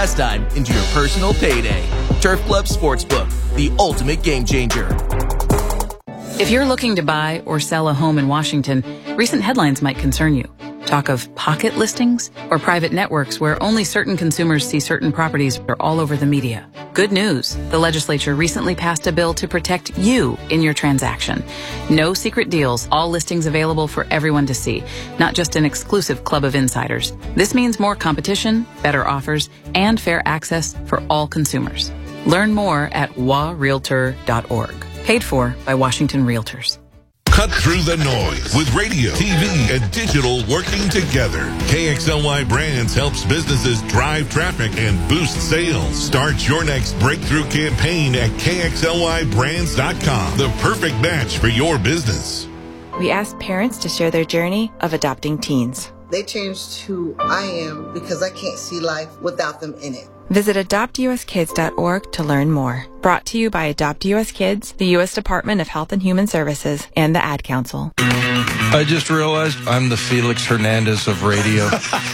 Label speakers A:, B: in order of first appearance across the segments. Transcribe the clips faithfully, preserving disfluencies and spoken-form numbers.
A: pastime into your personal payday. Turf Club Sportsbook, the ultimate game changer.
B: If you're looking to buy or sell a home in Washington, recent headlines might concern you. Talk of pocket listings or private networks where only certain consumers see certain properties are all over the media. Good news. The legislature recently passed a bill to protect you in your transaction. No secret deals, all listings available for everyone to see, not just an exclusive club of insiders. This means more competition, better offers, and fair access for all consumers. Learn more at w a realtor dot org. Paid for by Washington Realtors.
C: Cut through the noise with radio, T V, and digital working together. K X L Y Brands helps businesses drive traffic and boost sales. Start your next breakthrough campaign at K X L Y brands dot com. The perfect match for your business.
D: We asked parents to share their journey of adopting teens.
E: They changed who I am because I can't see life without them in it.
D: Visit adopt u s kids dot org to learn more. Brought to you by Adopt U S Kids, the U S Department of Health and Human Services, and the Ad Council.
F: I just realized I'm the Felix Hernandez of radio.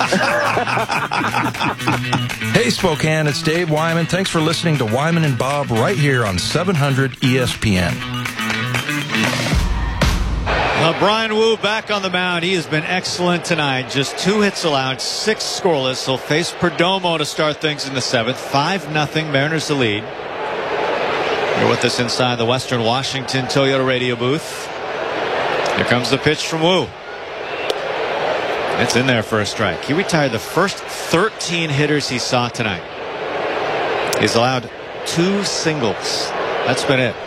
F: Hey, Spokane, it's Dave Wyman. Thanks for listening to Wyman and Bob right here on seven hundred E S P N.
G: Uh, Brian Wu back on the mound. He has been excellent tonight. Just two hits allowed, six scoreless. He'll face Perdomo to start things in the seventh. five nothing, Mariners the lead. You're with us inside the Western Washington Toyota radio booth. Here comes the pitch from Wu. It's in there for a strike. He retired the first thirteen hitters he saw tonight. He's allowed two singles. That's been it.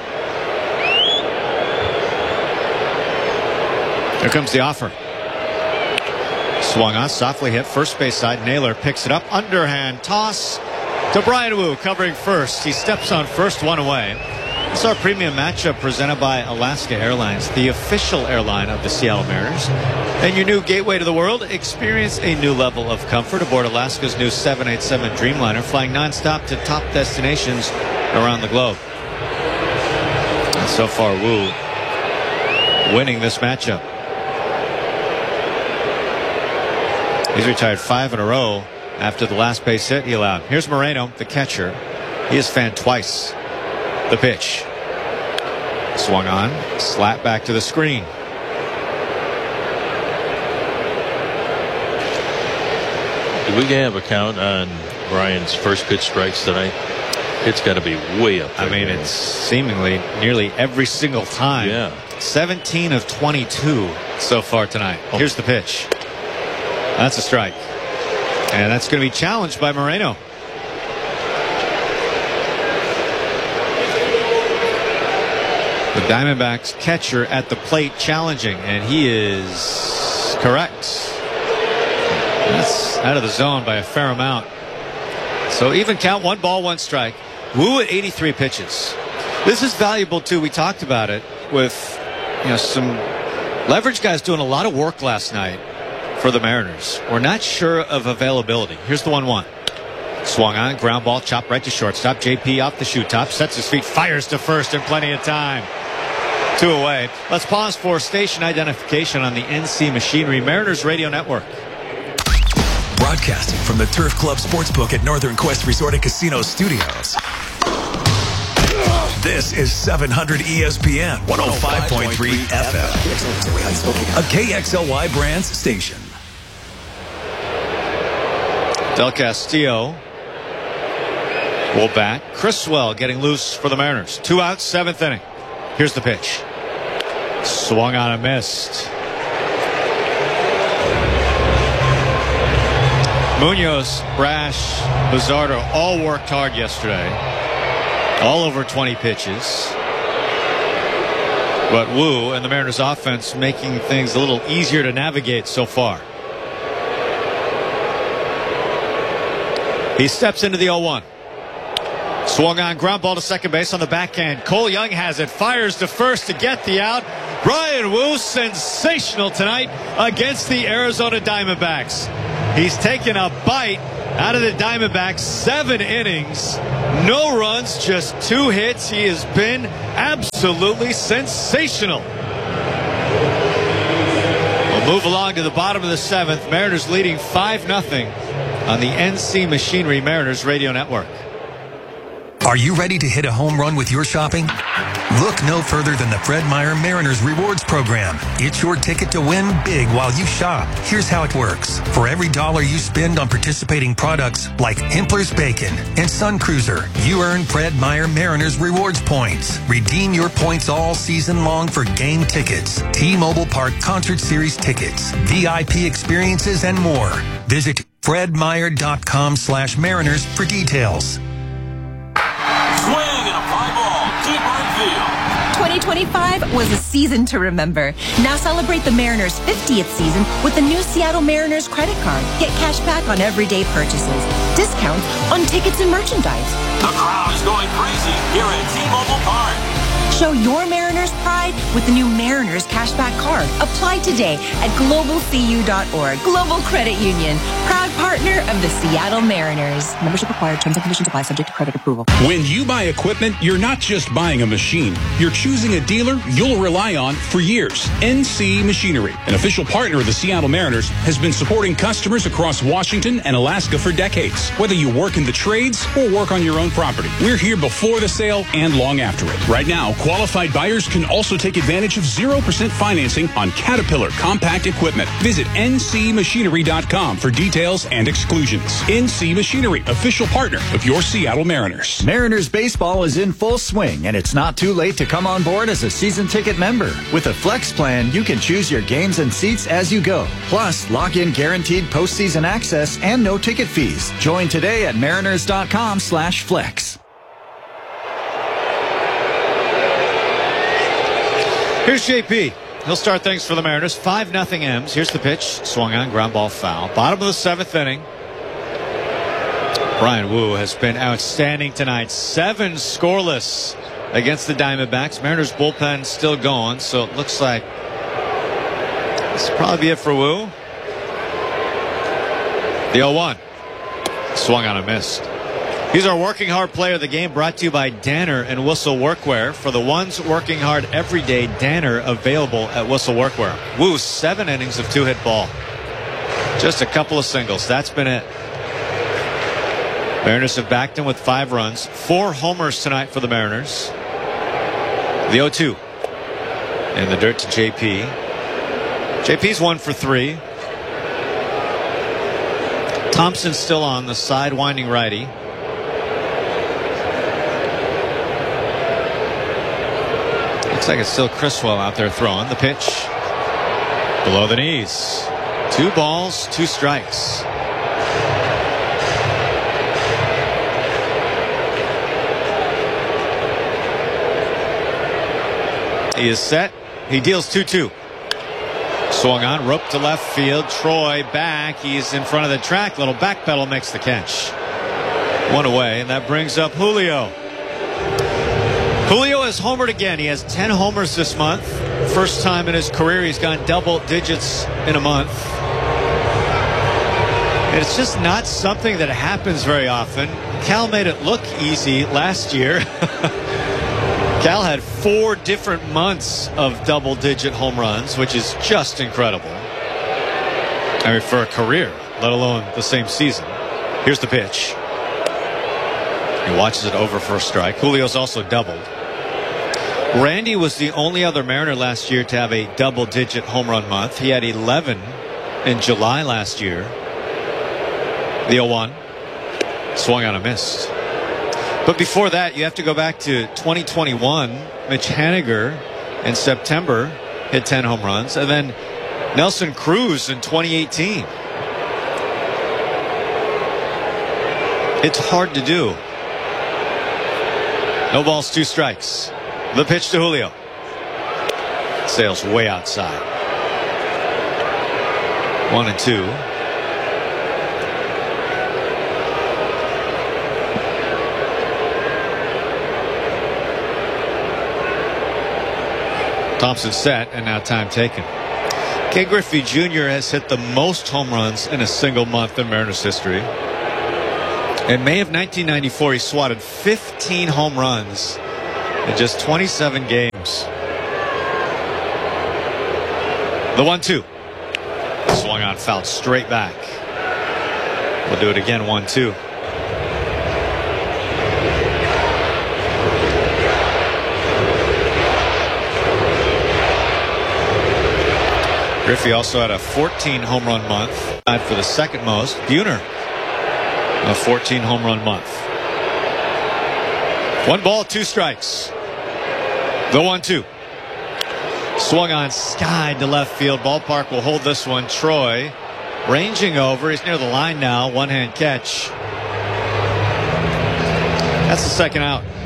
G: Here comes the offer. Swung on, softly hit, first base side. Naylor picks it up, underhand toss to Brian Wu, covering first. He steps on first, one away. This is our premium matchup presented by Alaska Airlines, the official airline of the Seattle Mariners. And your new gateway to the world. Experience a new level of comfort aboard Alaska's new seven eighty-seven Dreamliner, flying nonstop to top destinations around the globe. And so far, Wu winning this matchup. He's retired five in a row after the last base hit he allowed. Here's Moreno, the catcher. He has fanned twice. The pitch. Swung on. Slap back to the screen.
H: Do we have a count on Brian's first pitch strikes tonight? It's got to be way up there.
G: I mean, it's seemingly nearly every single time.
H: Yeah.
G: seventeen of twenty-two so far tonight. Oh. Here's the pitch. That's a strike. And that's going to be challenged by Moreno. The Diamondbacks catcher at the plate challenging, and he is correct. That's out of the zone by a fair amount. So even count, one ball, one strike. Wu at eighty-three pitches. This is valuable too. We talked about it with, you know, some leverage guys doing a lot of work last night for the Mariners. We're not sure of availability. Here's the one one. Swung on, ground ball, chopped right to shortstop. J P off the shoe top, sets his feet, fires to first in plenty of time. Two away. Let's pause for station identification on the N C Machinery Mariners Radio Network.
I: Broadcasting from the Turf Club Sportsbook at Northern Quest Resort and Casino Studios. This is seven hundred E S P N one oh five point three F M, a K X L Y Brands station.
G: Del Castillo will bat. Criswell getting loose for the Mariners. Two outs, seventh inning. Here's the pitch. Swung on and missed. Munoz, Brash, Luzardo all worked hard yesterday. All over twenty pitches. But Wu and the Mariners offense making things a little easier to navigate so far. He steps into the oh one. Swung on, ground ball to second base on the backhand. Cole Young has it, fires to first to get the out. Brian Wu, sensational tonight against the Arizona Diamondbacks. He's taken a bite out of the Diamondbacks. Seven innings, no runs, just two hits. He has been absolutely sensational. We'll move along to the bottom of the seventh. Mariners leading five nothing on the N C Machinery Mariners Radio Network.
I: Are you ready to hit a home run with your shopping? Look no further than the Fred Meyer Mariners Rewards Program. It's your ticket to win big while you shop. Here's how it works. For every dollar you spend on participating products like Hempler's Bacon and Sun Cruiser, you earn Fred Meyer Mariners Rewards points. Redeem your points all season long for game tickets, T-Mobile Park Concert Series tickets, V I P experiences, and more. Visit fredmeyer.com slash mariners for details.
J: Swing and a fly ball, deep right field.
K: twenty twenty-five was a season to remember. Now celebrate the Mariners' fiftieth season with the new Seattle Mariners credit card. Get cash back on everyday purchases, discounts on tickets and merchandise.
J: The crowd is going crazy here at T-Mobile Park.
K: Show your Mariners pride with the new Mariners Cashback Card. Apply today at global c u dot org. Global Credit Union, proud partner of the Seattle Mariners. Membership required. Terms and conditions apply. Subject to credit approval.
L: When you buy equipment, you're not just buying a machine. You're choosing a dealer you'll rely on for years. N C Machinery, an official partner of the Seattle Mariners, has been supporting customers across Washington and Alaska for decades. Whether you work in the trades or work on your own property, we're here before the sale and long after it. Right now, qualified buyers can also take advantage of zero percent financing on Caterpillar compact equipment. Visit N C machinery dot com for details and exclusions. N C Machinery, official partner of your Seattle Mariners.
M: Mariners baseball is in full swing, and it's not too late to come on board as a season ticket member. With a Flex plan, you can choose your games and seats as you go. Plus, lock in guaranteed postseason access and no ticket fees. Join today at mariners dot com slash flex.
G: Here's J P. He'll start things for the Mariners. five nothing M's. Here's the pitch. Swung on, ground ball foul. Bottom of the seventh inning. Brian Wu has been outstanding tonight. Seven scoreless against the Diamondbacks. Mariners bullpen still going, so it looks like this will probably be it for Wu. The oh one. Swung on and missed. He's our working hard player of the game, brought to you by Danner and Whistle Workwear. For the ones working hard every day, Danner available at Whistle Workwear. Wu, seven innings of two-hit ball. Just a couple of singles. That's been it. Mariners have backed him with five runs. Four homers tonight for the Mariners. The oh two. In the dirt to J P. J P's one for three. Thompson still on, the side-winding righty. Looks like it's still Criswell out there throwing. The pitch below the knees. Two balls, two strikes. He is set. He deals two two. Swung on, rope to left field. Troy back. He's in front of the track. Little back pedal makes the catch. One away, and that brings up Julio. Julio has homered again. He has ten homers this month. First time in his career he's gone double digits in a month. And it's just not something that happens very often. Cal made it look easy last year. Cal had four different months of double-digit home runs, which is just incredible. I mean, for a career, let alone the same season. Here's the pitch. He watches it over for a strike. Julio's also doubled. Randy was the only other Mariner last year to have a double-digit home run month. He had eleven in July last year. The oh one. Swung on and missed. But before that, you have to go back to twenty twenty-one. Mitch Haniger in September hit ten home runs. And then Nelson Cruz in twenty eighteen. It's hard to do. No balls, two strikes. The pitch to Julio. Sails way outside. One and two. Thompson set, and now time taken. Ken Griffey Junior has hit the most home runs in a single month in Mariners history. In May of nineteen ninety-four, he swatted fifteen home runs in just twenty-seven games. The one two. Swung on, fouled straight back. We'll do it again, one two. Griffey also had a fourteen home run month. Tied for the second most. Buhner, a fourteen home run month. One ball, two strikes. The one two. Swung on, skied to left field. Ballpark will hold this one. Troy ranging over. He's near the line now. One hand catch. That's the second out.